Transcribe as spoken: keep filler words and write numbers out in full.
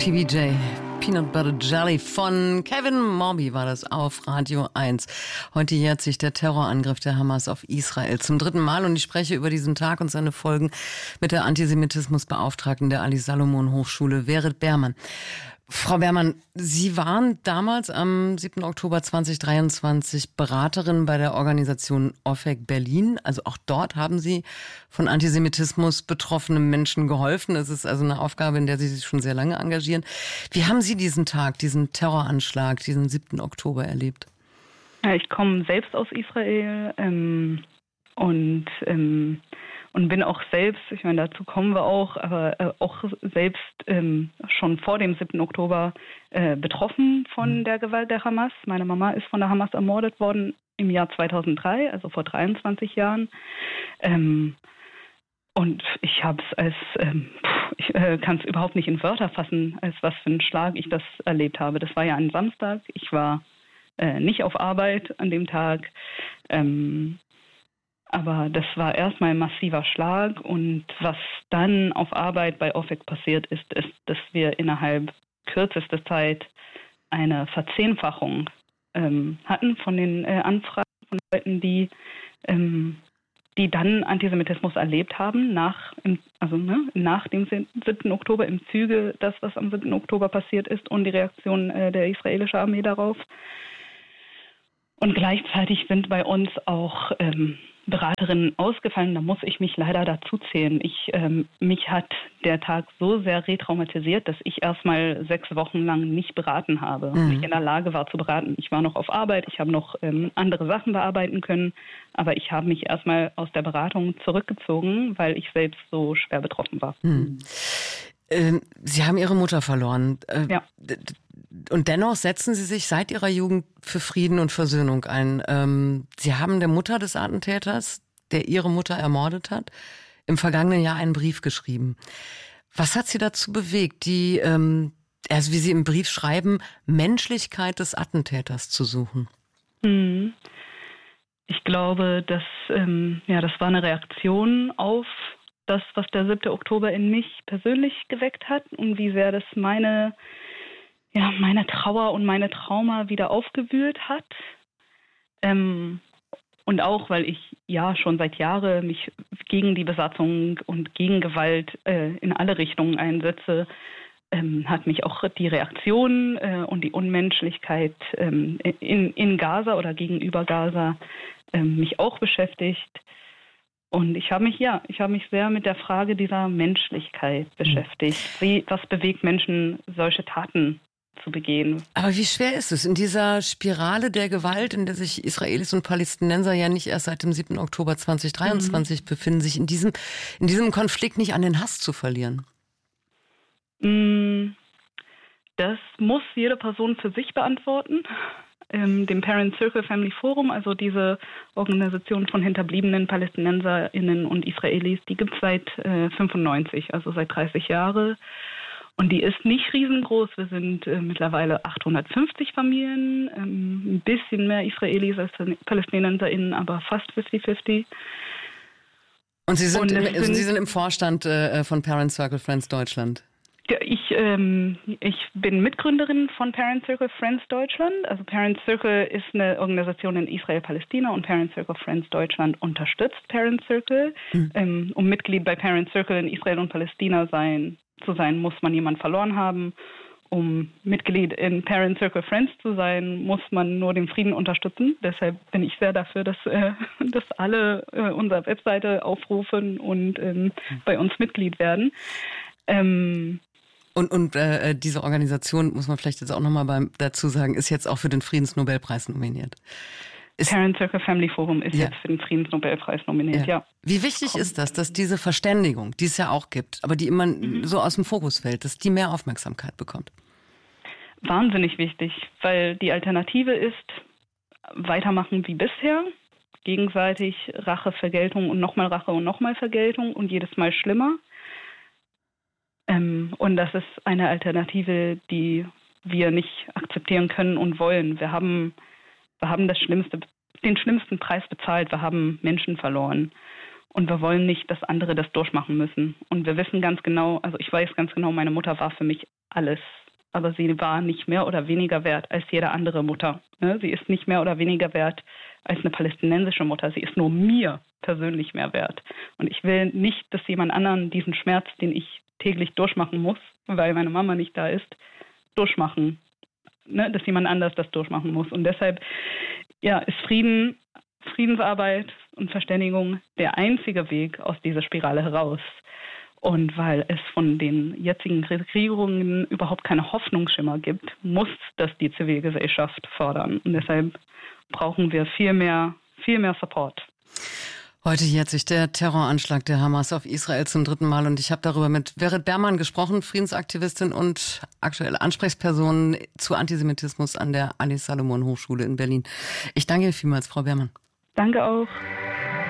P B J, Peanut Butter Jelly von Kevin Morby war das auf Radio eins. Heute jährt sich der Terrorangriff der Hamas auf Israel zum dritten Mal und ich spreche über diesen Tag und seine Folgen mit der Antisemitismusbeauftragten der Ali-Salomon-Hochschule, Vered Berman. Frau Berman, Sie waren damals am siebten Oktober zweitausenddreiundzwanzig Beraterin bei der Organisation OFEC Berlin. Also auch dort haben Sie von Antisemitismus betroffenen Menschen geholfen. Es ist also eine Aufgabe, in der Sie sich schon sehr lange engagieren. Wie haben Sie diesen Tag, diesen Terroranschlag, diesen siebten Oktober erlebt? Ja, ich komme selbst aus Israel ähm, und ähm, Und bin auch selbst, ich meine, dazu kommen wir auch, aber äh, auch selbst ähm, schon vor dem siebten Oktober äh, betroffen von der Gewalt der Hamas. Meine Mama ist von der Hamas ermordet worden im Jahr zweitausenddrei, also vor dreiundzwanzig Jahren. Ähm, und ich habe es als, ähm, ich äh, kann es überhaupt nicht in Wörter fassen, als was für einen Schlag ich das erlebt habe. Das war ja ein Samstag. Ich war äh, nicht auf Arbeit an dem Tag. Ähm, Aber das war erstmal ein massiver Schlag und was dann auf Arbeit bei OFEC passiert ist, ist, dass wir innerhalb kürzester Zeit eine Verzehnfachung ähm, hatten von den äh, Anfragen von Leuten, die, ähm, die dann Antisemitismus erlebt haben, nach, im, also, ne, nach dem siebten Oktober im Zuge, das, was am siebten Oktober passiert ist und die Reaktion äh, der israelischen Armee darauf. Und gleichzeitig sind bei uns auch ähm, Beraterinnen ausgefallen, da muss ich mich leider dazu zählen. Ich, ähm, mich hat der Tag so sehr retraumatisiert, dass ich erstmal sechs Wochen lang nicht beraten habe, mhm. nicht in der Lage war zu beraten. Ich war noch auf Arbeit, ich habe noch ähm, andere Sachen bearbeiten können, aber ich habe mich erstmal aus der Beratung zurückgezogen, weil ich selbst so schwer betroffen war. Mhm. Ähm, Sie haben Ihre Mutter verloren. Äh, ja. Und dennoch setzen Sie sich seit Ihrer Jugend für Frieden und Versöhnung ein. Ähm, Sie haben der Mutter des Attentäters, der Ihre Mutter ermordet hat, im vergangenen Jahr einen Brief geschrieben. Was hat Sie dazu bewegt, die, ähm, also wie Sie im Brief schreiben, Menschlichkeit des Attentäters zu suchen? Hm. Ich glaube, dass, ähm, ja, das war eine Reaktion auf das, was der siebte Oktober in mich persönlich geweckt hat und wie sehr das meine ja, meine Trauer und meine Trauma wieder aufgewühlt hat. Ähm, und auch, weil ich ja schon seit Jahren mich gegen die Besatzung und gegen Gewalt äh, in alle Richtungen einsetze, ähm, hat mich auch die Reaktion äh, und die Unmenschlichkeit ähm, in, in Gaza oder gegenüber Gaza ähm, mich auch beschäftigt. Und ich habe mich, ja, ich habe mich sehr mit der Frage dieser Menschlichkeit beschäftigt. Wie, was bewegt Menschen, solche Taten zu begehen. Aber wie schwer ist es in dieser Spirale der Gewalt, in der sich Israelis und Palästinenser ja nicht erst seit dem siebten Oktober zweitausenddreiundzwanzig mhm. befinden, sich in diesem, in diesem Konflikt nicht an den Hass zu verlieren? Das muss jede Person für sich beantworten. Ähm, dem Parent Circle Family Forum, also diese Organisation von hinterbliebenen PalästinenserInnen und Israelis, die gibt es seit äh, fünfundneunzig, also seit dreißig Jahren. Und die ist nicht riesengroß. Wir sind äh, mittlerweile achthundertfünfzig Familien, ähm, ein bisschen mehr Israelis als PalästinenserInnen, aber fast fünfzig fünfzig. Und Sie sind, Und im, sind, Sie sind im Vorstand äh, von Parent Circle Friends Deutschland? Ja, ich, ähm, ich bin Mitgründerin von Parent Circle Friends Deutschland. Also Parent Circle ist eine Organisation in Israel-Palästina und Parent Circle Friends Deutschland unterstützt Parent Circle. Mhm. Ähm, um Mitglied bei Parent Circle in Israel und Palästina sein zu sein, muss man jemanden verloren haben. Um Mitglied in Parent Circle Friends zu sein, muss man nur den Frieden unterstützen. Deshalb bin ich sehr dafür, dass, äh, dass alle äh, unsere Webseite aufrufen und ähm, bei uns Mitglied werden. Ähm, und und äh, diese Organisation, muss man vielleicht jetzt auch nochmal dazu sagen, ist jetzt auch für den Friedensnobelpreis nominiert. Ist, Parent Circle Family Forum ist ja. jetzt für den Friedensnobelpreis nominiert, ja. ja. Wie wichtig Komm. ist das, dass diese Verständigung, die es ja auch gibt, aber die immer mhm. so aus dem Fokus fällt, dass die mehr Aufmerksamkeit bekommt? Wahnsinnig wichtig, weil die Alternative ist, weitermachen wie bisher, gegenseitig Rache, Vergeltung und nochmal Rache und nochmal Vergeltung und jedes Mal schlimmer. Ähm, und das ist eine Alternative, die wir nicht akzeptieren können und wollen. Wir haben Wir haben das Schlimmste, den schlimmsten Preis bezahlt. Wir haben Menschen verloren. Und wir wollen nicht, dass andere das durchmachen müssen. Und wir wissen ganz genau, also ich weiß ganz genau, meine Mutter war für mich alles. Aber sie war nicht mehr oder weniger wert als jede andere Mutter. Sie ist nicht mehr oder weniger wert als eine palästinensische Mutter. Sie ist nur mir persönlich mehr wert. Und ich will nicht, dass jemand anderen diesen Schmerz, den ich täglich durchmachen muss, weil meine Mama nicht da ist, durchmachen. Ne? Dass jemand anders das durchmachen muss. Und deshalb ja, ist Frieden, Friedensarbeit und Verständigung der einzige Weg aus dieser Spirale heraus. Und weil es von den jetzigen Regierungen überhaupt keine Hoffnungsschimmer gibt, muss das die Zivilgesellschaft fordern. Und deshalb brauchen wir viel mehr, viel mehr Support. Heute jährt sich der Terroranschlag der Hamas auf Israel zum dritten Mal und ich habe darüber mit Vered Berman gesprochen, Friedensaktivistin und aktuelle Ansprechperson zu Antisemitismus an der Anis Salomon Hochschule in Berlin. Ich danke Ihnen vielmals, Frau Berman. Danke auch.